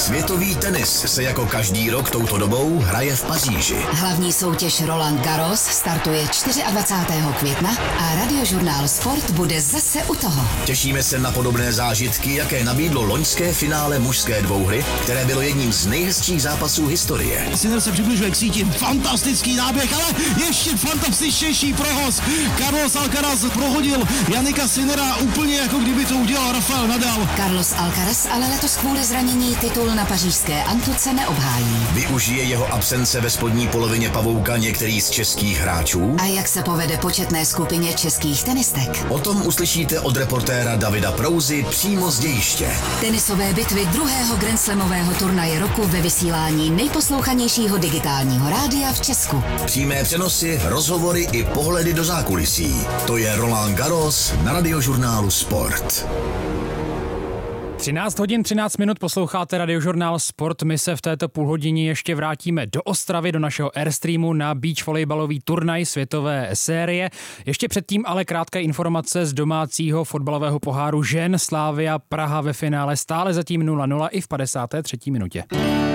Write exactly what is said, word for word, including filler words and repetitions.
Světový tenis se jako každý rok touto dobou hraje v Paříži. Hlavní soutěž Roland Garros startuje dvacátého čtvrtého května a Radiožurnál Sport bude zase u toho. Těšíme se na podobné zážitky, jaké nabídlo loňské finále mužské dvouhry, které bylo jedním z nejhezčích zápasů historie. Sinner se přibližuje k síti, fantastický náběh, ale ještě fantastičtější prohoz. Carlos Alcaraz prohodil Jannika Sinnera úplně jako kdyby to udělal Rafael Nadal. Carlos Alcaraz ale letos kvůli zranění titul na pařížské Antuce neobhájí. Využije jeho absence ve spodní polovině pavouka některý z českých hráčů? A jak se povede početné skupině českých tenistek? O tom uslyšíte od reportéra Davida Prouzy přímo z dějiště. Tenisové bitvy druhého grandslamového turnaje roku ve vysílání nejposlouchanějšího digitálního rádia v Česku. Přímé přenosy, rozhovory i pohledy do zákulisí. To je Roland Garros na Radiožurnálu Sport. třináct hodin třináct minut posloucháte Radiožurnál Sport. My se v této půlhodině ještě vrátíme do Ostravy, do našeho Airstreamu na beach volejbalový turnaj světové série. Ještě předtím ale krátké informace z domácího fotbalového poháru žen. Slavia Praha ve finále stále zatím nula nula i v padesáté třetí minutě.